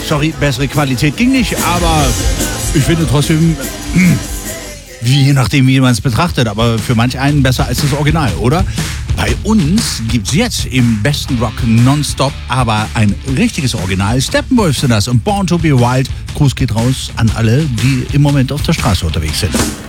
sorry, bessere Qualität ging nicht, aber ich finde trotzdem, je nachdem, wie man es betrachtet, aber für manch einen besser als das Original, oder? Bei uns gibt's jetzt im besten Rock nonstop aber ein richtiges Original. Steppenwolf sind das und Born to be Wild. Gruß geht raus an alle, die im Moment auf der Straße unterwegs sind.